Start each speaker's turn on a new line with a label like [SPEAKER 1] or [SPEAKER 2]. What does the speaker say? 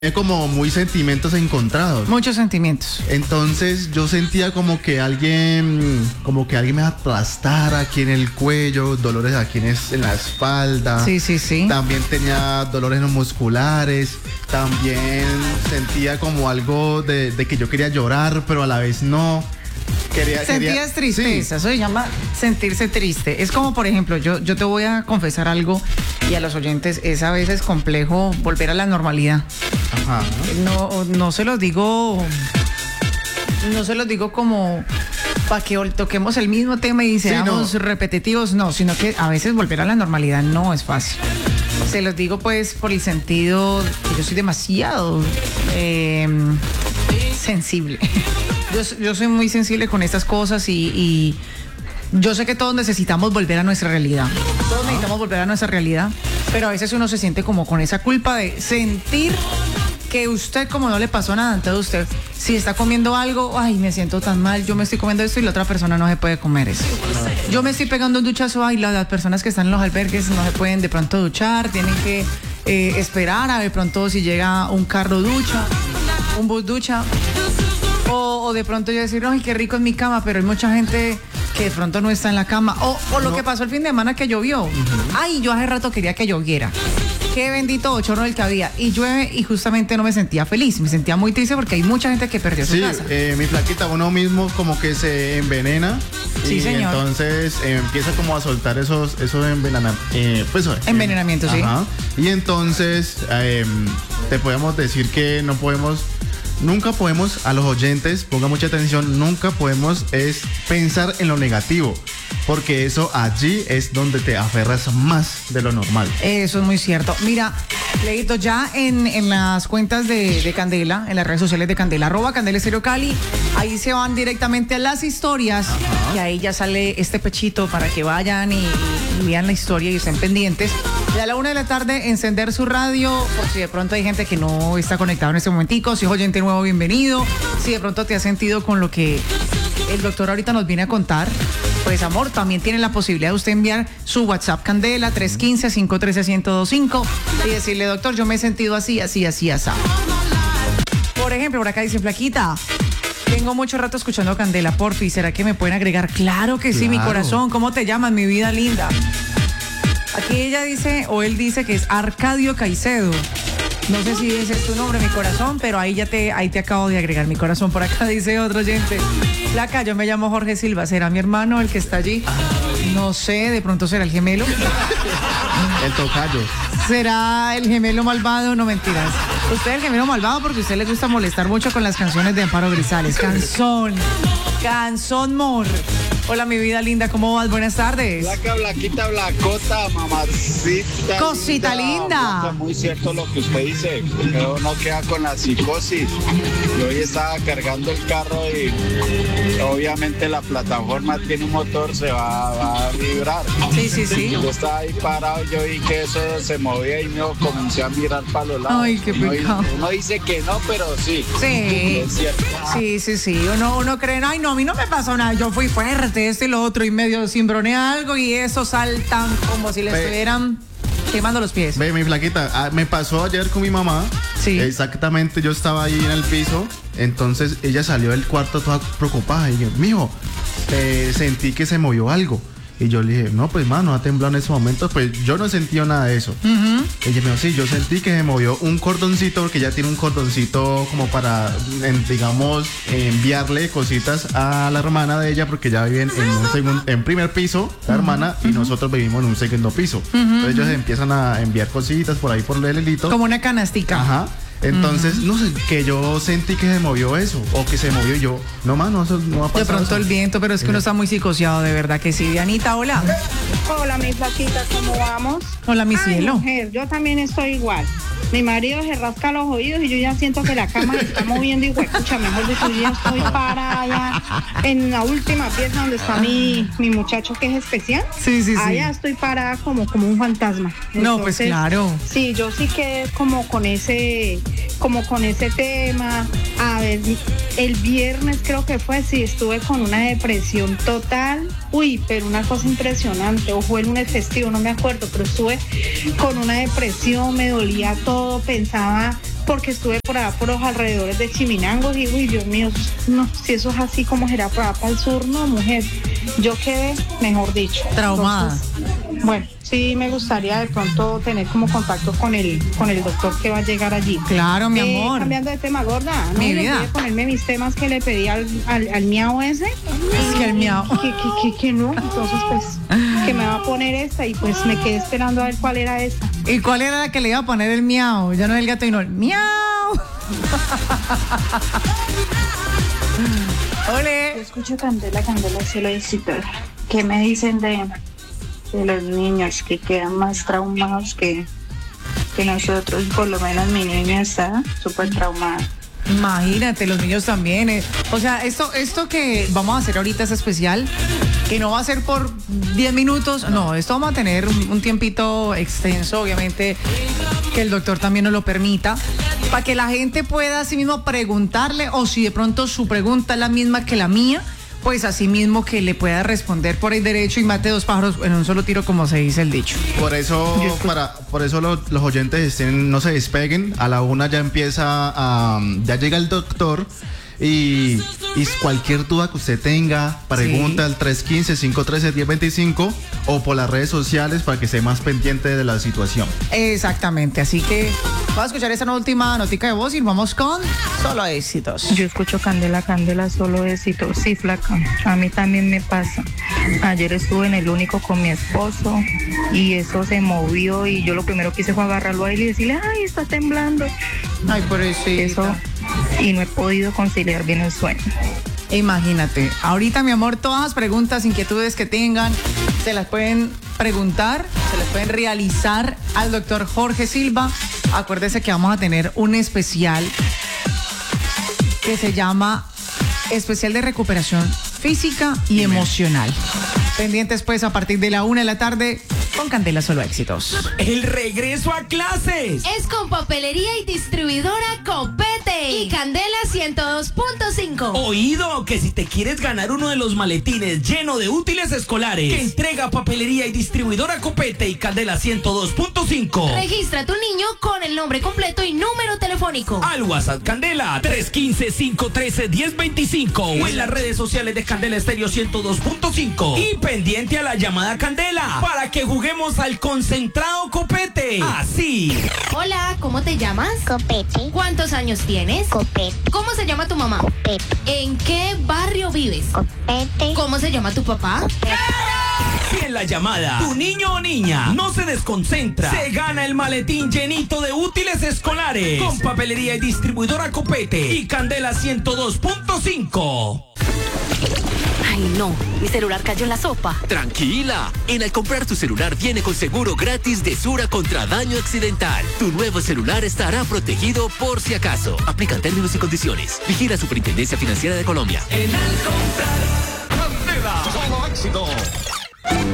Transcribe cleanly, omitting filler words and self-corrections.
[SPEAKER 1] como muy sentimientos encontrados.
[SPEAKER 2] Muchos sentimientos.
[SPEAKER 1] Entonces yo sentía como que alguien me aplastara aquí en el cuello, dolores aquí en la espalda.
[SPEAKER 2] Sí, sí, sí.
[SPEAKER 1] También tenía dolores musculares. También sentía como algo de que yo quería llorar, pero a la vez no.
[SPEAKER 2] Sentías tristeza, sí. Eso se llama sentirse triste. Es como, por ejemplo, yo te voy a confesar algo y a los oyentes es a veces complejo volver a la normalidad.
[SPEAKER 1] Ajá.
[SPEAKER 2] No se los digo como para que toquemos el mismo tema y seamos repetitivos, no, sino que a veces volver a la normalidad no es fácil. Se los digo pues por el sentido que yo soy demasiado sensible. Yo soy muy sensible con estas cosas y yo sé que todos necesitamos volver a nuestra realidad. Todos necesitamos volver a nuestra realidad, pero a veces uno se siente como con esa culpa de sentir que usted, como no le pasó nada, entonces usted, si está comiendo algo, ay, me siento tan mal, yo me estoy comiendo esto y la otra persona no se puede comer eso. Yo me estoy pegando un duchazo, ay, las personas que están en los albergues no se pueden de pronto duchar, tienen que esperar a de pronto si llega un carro ducha, un bus ducha. O de pronto yo decir, ay, qué rico en mi cama, pero hay mucha gente que de pronto no está en la cama. O lo que pasó el fin de semana que llovió. Ay, yo hace rato quería que lloviera. Qué bendito bochorno el que había. Y llueve y justamente no me sentía feliz. Me sentía muy triste porque hay mucha gente que perdió su casa.
[SPEAKER 1] Mi flaquita, uno mismo como que se envenena.
[SPEAKER 2] Sí,
[SPEAKER 1] y
[SPEAKER 2] señor.
[SPEAKER 1] entonces empieza como a soltar esos
[SPEAKER 2] envenenamientos, sí.
[SPEAKER 1] Ajá. Y entonces te podemos decir que nunca podemos, a los oyentes, pongan mucha atención, nunca podemos pensar en lo negativo, porque eso allí es donde te aferras más de lo normal.
[SPEAKER 2] Eso es muy cierto. Mira, Leito, ya en las cuentas de Candela, en las redes sociales de Candela, @CandelaEstereoCali, ahí se van directamente a las historias. Ajá. Y ahí ya sale este pechito para que vayan y vean la historia y estén pendientes. Y a la 1:00 p.m, encender su radio, por si de pronto hay gente que no está conectado en este momentico. Si es oyente nuevo, bienvenido. Si de pronto te has sentido con lo que el doctor ahorita nos viene a contar, pues amor, también tiene la posibilidad de usted enviar su WhatsApp Candela 315-513-1025 y decirle, doctor, yo me he sentido así, así, así, así. Por ejemplo, por acá dice, flaquita, tengo mucho rato escuchando Candela, porfi, ¿será que me pueden agregar? Claro que sí, mi corazón. ¿Cómo te llamas, mi vida linda? Aquí ella dice, o él dice que es Arcadio Caicedo. No sé si ese es tu nombre, mi corazón, pero ahí te acabo de agregar, mi corazón. Por acá dice otro oyente. Flaca, yo me llamo Jorge Silva. ¿Será mi hermano el que está allí? No sé, de pronto será el gemelo.
[SPEAKER 1] El tocayo.
[SPEAKER 2] ¿Será el gemelo malvado? No, mentiras. Usted es el gemelo malvado porque a usted le gusta molestar mucho con las canciones de Amparo Grisales. Canzón mor. Hola, mi vida linda, ¿cómo vas? Buenas tardes.
[SPEAKER 3] Flaca, Blaquita, Blacota, mamacita.
[SPEAKER 2] Cosita linda.
[SPEAKER 3] Muy cierto lo que usted dice, pero no queda con la psicosis. Yo hoy estaba cargando el carro y obviamente la plataforma tiene un motor, se va a vibrar.
[SPEAKER 2] Sí.
[SPEAKER 3] Yo estaba ahí parado, yo vi que eso se movía y yo comencé a mirar para los lados.
[SPEAKER 2] Ay, qué pecado.
[SPEAKER 3] Uno dice que no, pero sí.
[SPEAKER 2] Sí.
[SPEAKER 3] Es cierto.
[SPEAKER 2] Sí. Uno cree, ay, no, a mí no me pasó nada, yo fui fuerte, esto y lo otro, y medio cimbronea algo y eso saltan como si le estuvieran quemando los pies.
[SPEAKER 1] Ve, mi flaquita, me pasó ayer con mi mamá.
[SPEAKER 2] Sí.
[SPEAKER 1] Exactamente, yo estaba ahí en el piso, entonces ella salió del cuarto toda preocupada y dije, mijo, sentí que se movió algo. Y yo le dije, no, pues mano, ha temblado en ese momento. Pues yo no sentí nada de eso.
[SPEAKER 2] Uh-huh.
[SPEAKER 1] Ella me dijo, sí, yo sentí que se movió un cordoncito, porque ella tiene un cordoncito como para, digamos, enviarle cositas a la hermana de ella, porque ella vive en primer piso, la hermana, y nosotros vivimos en un segundo piso. Entonces ellos empiezan a enviar cositas por ahí por el hilito.
[SPEAKER 2] Como una canastica.
[SPEAKER 1] Ajá. Entonces, no sé, que yo sentí que se movió eso, o que se movió yo. No, mano, eso no ha pasado.
[SPEAKER 2] De pronto eso. El viento, pero es que uno está muy psicoseado, de verdad que sí. Dianita, hola.
[SPEAKER 4] Hola, mi flaquita, ¿cómo vamos?
[SPEAKER 2] Hola, mi cielo.
[SPEAKER 4] Mujer, yo también estoy igual. Mi marido se rasca los oídos y yo ya siento que la cama se está moviendo y escucha, mejor dicho, yo ya estoy parada en la última pieza donde está mi muchacho que es especial.
[SPEAKER 2] Sí.
[SPEAKER 4] Allá estoy parada como un fantasma. Entonces,
[SPEAKER 2] no, pues claro.
[SPEAKER 4] Sí, yo sí quedé como con ese tema. A ver, el viernes creo que fue, sí, estuve con una depresión total. Uy, pero una cosa impresionante. O fue el lunes festivo, no me acuerdo, pero estuve con una depresión, me dolía todo, pensaba porque estuve por allá por los alrededores de Chiminango y uy, Dios mío, no, si eso es así como será por allá para el sur, no, mujer, yo quedé, mejor dicho.
[SPEAKER 2] Traumada.
[SPEAKER 4] Entonces, bueno, sí me gustaría de pronto tener como contacto con el doctor que va a llegar allí.
[SPEAKER 2] Claro, mi amor.
[SPEAKER 4] Cambiando de tema, gorda, no
[SPEAKER 2] Mi
[SPEAKER 4] me
[SPEAKER 2] vida.
[SPEAKER 4] olvide ponerme mis temas que le pedí al miau ese.
[SPEAKER 2] Es que el miau.
[SPEAKER 4] Que no, entonces pues que me va a poner esta y pues me quedé esperando a ver cuál era esta.
[SPEAKER 2] ¿Y cuál era la que le iba a poner el miau? Ya no el gato y no el miau. Ole.
[SPEAKER 4] Yo escucho Candela, cielo éxito. ¿Qué me dicen de los niños que quedan más traumados que nosotros? Por lo menos mi niña está súper traumada.
[SPEAKER 2] Imagínate, los niños también. O sea, esto que vamos a hacer ahorita es especial, que no va a ser por 10 minutos, no, esto vamos a tener un tiempito extenso, obviamente, que el doctor también nos lo permita, para que la gente pueda así mismo preguntarle, o si de pronto su pregunta es la misma que la mía, pues así mismo que le pueda responder por el derecho y mate dos pájaros en un solo tiro, como se dice el dicho.
[SPEAKER 1] Por eso, los oyentes no se despeguen. A la 1 ya ya llega el doctor. Y cualquier duda que usted tenga, pregunta al 315-513-1025 o por las redes sociales para que esté más pendiente de la situación.
[SPEAKER 2] Exactamente, así que vamos a escuchar esa última notica de voz y vamos con Solo Éxitos.
[SPEAKER 5] Yo escucho Candela, solo éxitos. Sí, flaca, a mí también me pasa. Ayer estuve en el único con mi esposo y eso se movió y yo lo primero que hice fue agarrarlo a él y decirle, ay, está temblando.
[SPEAKER 2] Ay, por eso.
[SPEAKER 5] Y no he podido conciliar bien el sueño.
[SPEAKER 2] Imagínate, ahorita mi amor, todas las preguntas, inquietudes que tengan, se las pueden preguntar, se las pueden realizar al doctor Jorge Silva. Acuérdese que vamos a tener un especial que se llama Especial de Recuperación Física y Emocional. Pendientes pues a partir de la 1 de la tarde con Candela Solo Éxitos.
[SPEAKER 6] El regreso a clases
[SPEAKER 7] es con Papelería y Distribuidora Copete y Candela 102.5.
[SPEAKER 6] Oído, que si te quieres ganar uno de los maletines lleno de útiles escolares que entrega Papelería y Distribuidora Copete y Candela 102.5,
[SPEAKER 7] registra a tu niño con el nombre completo y número telefónico
[SPEAKER 6] al WhatsApp Candela 315-513-1025 o en las redes sociales de Candela Estéreo 102.5 y pendiente a la llamada Candela para que juguemos al concentrado Copete. Así.
[SPEAKER 7] Hola, ¿cómo te llamas?
[SPEAKER 8] Copete.
[SPEAKER 7] ¿Cuántos años tienes?
[SPEAKER 8] Copete.
[SPEAKER 7] ¿Cómo se llama tu mamá?
[SPEAKER 8] Copete.
[SPEAKER 7] ¿En qué barrio vives?
[SPEAKER 8] Copete.
[SPEAKER 7] ¿Cómo se llama tu papá?
[SPEAKER 6] Si en la llamada tu niño o niña no se desconcentra, se gana el maletín llenito de útiles escolares con Papelería y Distribuidora Copete y Candela 102.5.
[SPEAKER 9] Ay, no, mi celular cayó en la sopa.
[SPEAKER 10] Tranquila, en al comprar tu celular viene con seguro gratis de Sura contra daño accidental. Tu nuevo celular estará protegido por si acaso. Aplican términos y condiciones. Vigila Superintendencia Financiera de Colombia.
[SPEAKER 6] En al comprar Candela, solo éxito.